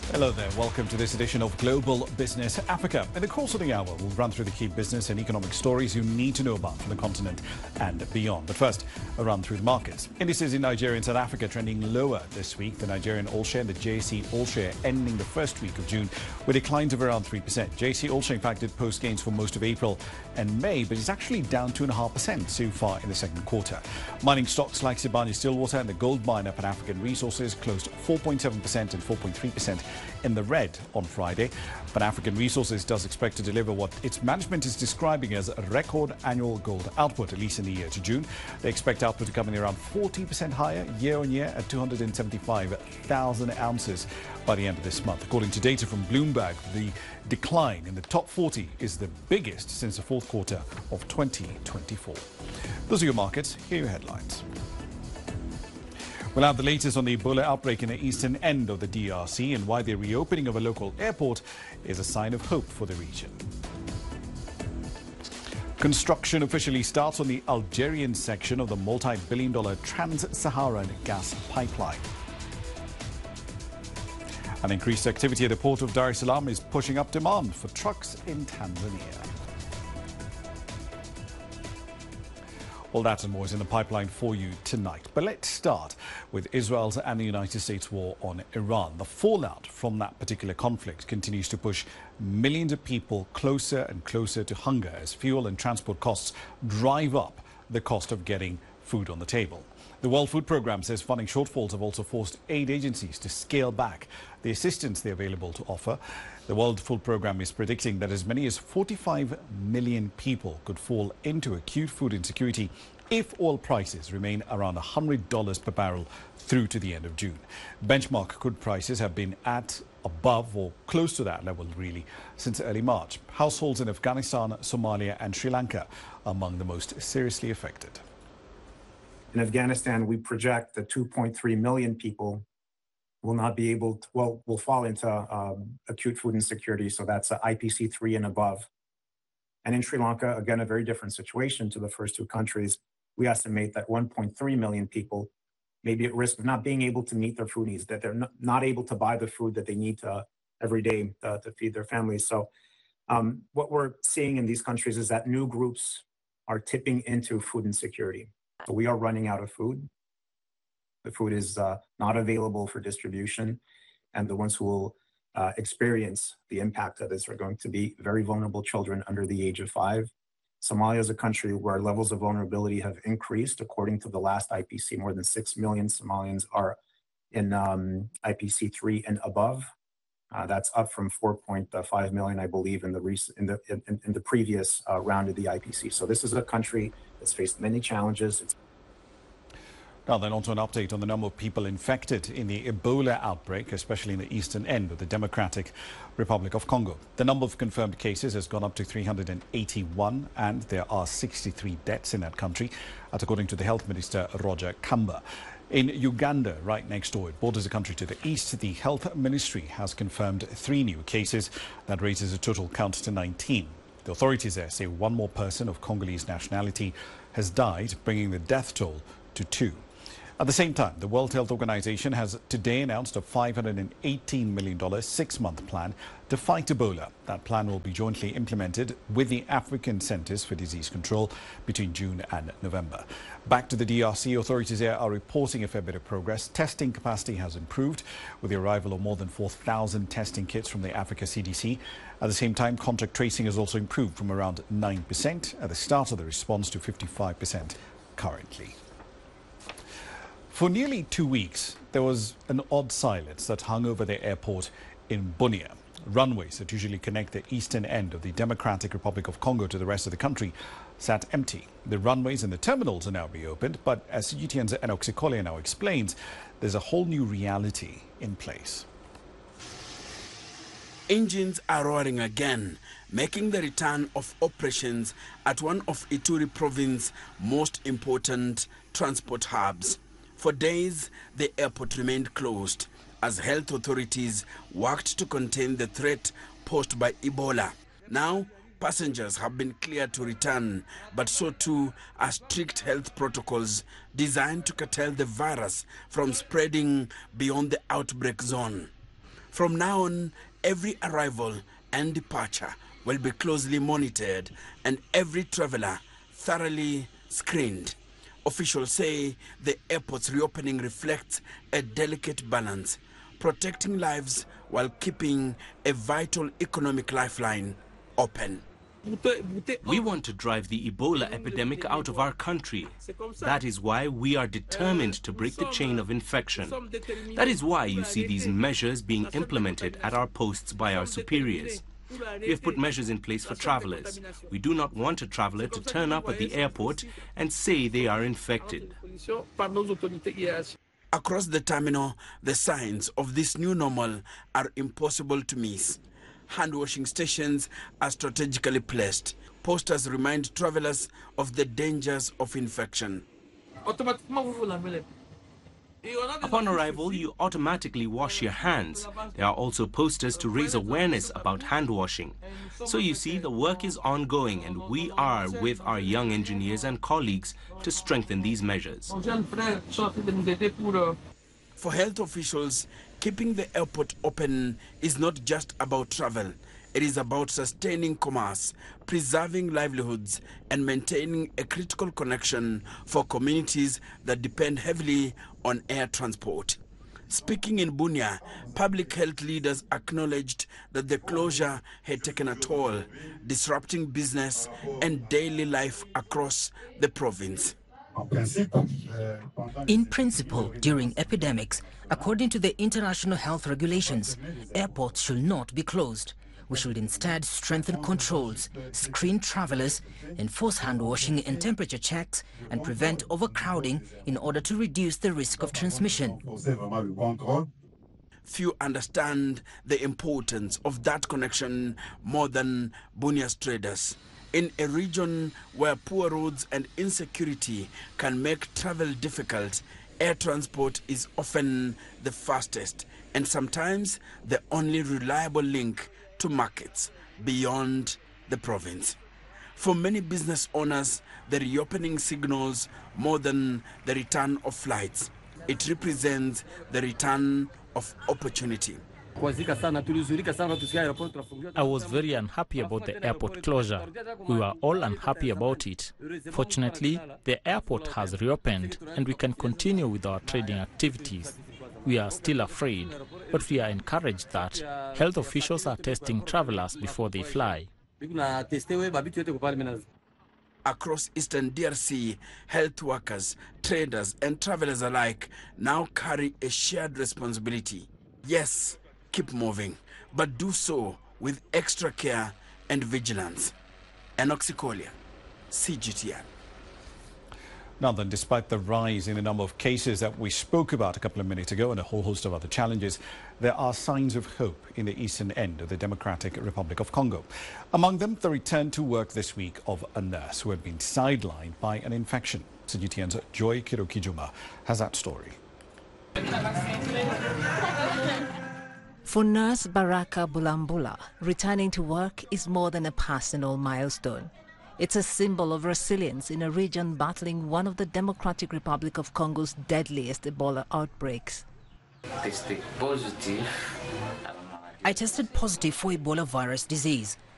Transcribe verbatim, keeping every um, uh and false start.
Hello there, welcome to this edition of Global Business Africa. In the course of the hour, we'll run through the key business and economic stories you need to know about from the continent and beyond. But first, a run through the markets. Indices in Nigeria and South Africa trending lower this week. The Nigerian All-Share and the J S E All-Share ending the first week of June with declines of around three percent. J S E All-Share, in fact, did post gains for most of April and May, but it's actually down two point five percent so far in the second quarter. Mining stocks like Sibanye-Stillwater and the gold miner Pan African Resources closed four point seven percent and four point three percent in the red on Friday. Pan African Resources does expect to deliver what its management is describing as a record annual gold output, at least in the year to June. They expect output to come in around forty percent higher year on year at two hundred seventy-five thousand ounces by the end of this month. According to data from Bloomberg, the decline in the top forty is the biggest since the fourth quarter of twenty twenty-four. Those are your markets. Here are your headlines. We'll have the latest on the Ebola outbreak in the eastern end of the D R C and why the reopening of a local airport is a sign of hope for the region. Construction officially starts on the Algerian section of the multi-billion dollar Trans-Saharan gas pipeline. And increased activity at the port of Dar es Salaam is pushing up demand for trucks in Tanzania. All that and more is in the pipeline for you tonight. But let's start with Israel's and the United States war on Iran. The fallout from that particular conflict continues to push millions of people closer and closer to hunger as fuel and transport costs drive up the cost of getting food on the table. The World Food Programme says funding shortfalls have also forced aid agencies to scale back the assistance they're available to offer. The World Food Programme is predicting that as many as forty-five million people could fall into acute food insecurity if oil prices remain around one hundred dollars per barrel through to the end of June. Benchmark crude prices have been at, above or close to that level really since early March. Households in Afghanistan, Somalia and Sri Lanka are among the most seriously affected. In Afghanistan, we project that two point three million people will not be able to, well, will fall into um, acute food insecurity. So that's I P C three and above. And in Sri Lanka, again, a very different situation to the first two countries. We estimate that one point three million people may be at risk of not being able to meet their food needs, that they're not, not able to buy the food that they need to, every day uh, to feed their families. So um, what we're seeing in these countries is that new groups are tipping into food insecurity. So we are running out of food. The food is uh, not available for distribution. And the ones who will uh, experience the impact of this are going to be very vulnerable children under the age of five. Somalia is a country where levels of vulnerability have increased. According to the last I P C, more than six million Somalians are in um, I P C three and above. Uh, that's up from four point five million, I believe, in the recent, in the in, in the previous uh, round of the I P C. So this is a country that's faced many challenges. It's Now then, on to an update on the number of people infected in the Ebola outbreak, especially in the eastern end of the Democratic Republic of Congo. The number of confirmed cases has gone up to three hundred eighty-one, and there are sixty-three deaths in that country, that's according to the Health Minister, Roger Kamba. In Uganda, right next door, it borders the country to the east, the Health Ministry has confirmed three new cases. That raises the total count to nineteen. The authorities there say one more person of Congolese nationality has died, bringing the death toll to two. At the same time, the World Health Organization has today announced a five hundred eighteen million dollars six-month plan to fight Ebola. That plan will be jointly implemented with the African Centers for Disease Control between June and November. Back to the D R C, authorities there are reporting a fair bit of progress. Testing capacity has improved with the arrival of more than four thousand testing kits from the Africa C D C. At the same time, contact tracing has also improved from around nine percent at the start of the response to fifty-five percent currently. For nearly two weeks, there was an odd silence that hung over the airport in Bunia. Runways that usually connect the eastern end of the Democratic Republic of Congo to the rest of the country sat empty. The runways and the terminals are now reopened, but as C G T N's Enoch Sikolia now explains, there's a whole new reality in place. Engines are roaring again, making the return of operations at one of Ituri province's most important transport hubs. For days, the airport remained closed as health authorities worked to contain the threat posed by Ebola. Now, passengers have been cleared to return, but so too are strict health protocols designed to curtail the virus from spreading beyond the outbreak zone. From now on, every arrival and departure will be closely monitored and every traveler thoroughly screened. Officials say the airport's reopening reflects a delicate balance, protecting lives while keeping a vital economic lifeline open. We want to drive the Ebola epidemic out of our country. That is why we are determined to break the chain of infection. That is why you see these measures being implemented at our posts by our superiors. We have put measures in place for travelers. We do not want a traveler to turn up at the airport and say they are infected. Across the terminal, the signs of this new normal are impossible to miss. Hand-washing stations are strategically placed. Posters remind travelers of the dangers of infection. Upon arrival, you automatically wash your hands. There are also posters to raise awareness about hand washing. So you see, the work is ongoing and we are with our young engineers and colleagues to strengthen these measures. For health officials, keeping the airport open is not just about travel. It is about sustaining commerce, preserving livelihoods, and maintaining a critical connection for communities that depend heavily on air transport. Speaking in Bunia, public health leaders acknowledged that the closure had taken a toll, disrupting business and daily life across the province. In principle, during epidemics, according to the international health regulations, airports should not be closed. We should instead strengthen controls, screen travelers, enforce hand washing and temperature checks, and prevent overcrowding in order to reduce the risk of transmission. Few understand the importance of that connection more than Bunia's traders. In a region where poor roads and insecurity can make travel difficult, air transport is often the fastest and sometimes the only reliable link to markets beyond the province. For many business owners, the reopening signals more than the return of flights. It represents the return of opportunity. I was very unhappy about the airport closure. We were all unhappy about it. Fortunately, the airport has reopened and we can continue with our trading activities. We are still afraid, but we are encouraged that health officials are testing travelers before they fly. Across eastern D R C, health workers, traders and travelers alike now carry a shared responsibility. Yes, keep moving, but do so with extra care and vigilance. Enoch Sikolia, C G T N. Now then, despite the rise in the number of cases that we spoke about a couple of minutes ago and a whole host of other challenges, there are signs of hope in the eastern end of the Democratic Republic of Congo. Among them, the return to work this week of a nurse who had been sidelined by an infection. C G T N's Joy Kirokijuma has that story. For nurse Baraka Bulambula, returning to work is more than a personal milestone. It's a symbol of resilience in a region battling one of the Democratic Republic of Congo's deadliest Ebola outbreaks. I tested positive for Ebola virus disease.